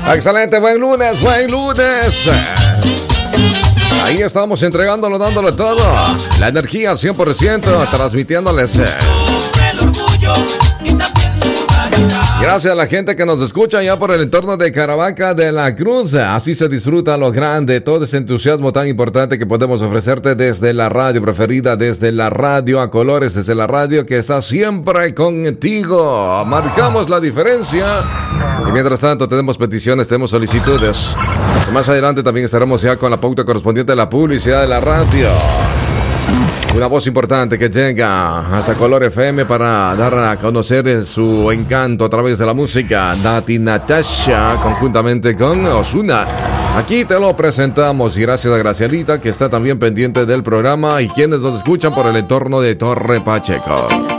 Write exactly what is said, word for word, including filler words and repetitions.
Excelente, buen lunes, buen lunes. Ahí estamos entregándolo, dándole todo. La energía cien por ciento, transmitiéndoles. Gracias a la gente que nos escucha ya por el entorno de Caravaca de la Cruz. Así se disfruta lo grande, todo ese entusiasmo tan importante que podemos ofrecerte desde la radio preferida, desde la radio a colores, desde la radio que está siempre contigo. Marcamos la diferencia. Y mientras tanto tenemos peticiones, tenemos solicitudes. Más adelante también estaremos ya con la pauta correspondiente a la publicidad de la radio. Una voz importante que llega hasta Color F M para dar a conocer su encanto a través de la música. Nati Natasha, conjuntamente con Ozuna. Aquí te lo presentamos y gracias a Gracielita, que está también pendiente del programa, y quienes nos escuchan por el entorno de Torre Pacheco.